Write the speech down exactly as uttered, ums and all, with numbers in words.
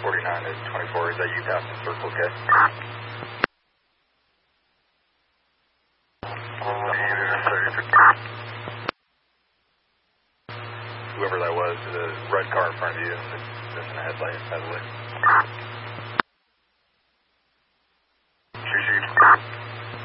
forty-nine to twenty-four. Is that you passing circle, okay? Whoever that was, the red car in front of you, that's in the headlight, by the way.